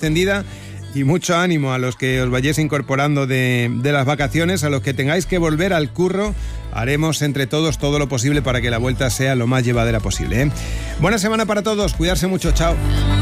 encendida. Y mucho ánimo a los que os vayáis incorporando de las vacaciones, a los que tengáis que volver al curro. Haremos entre todos todo lo posible para que la vuelta sea lo más llevadera posible, ¿eh? Buena semana para todos, cuidarse mucho, chao.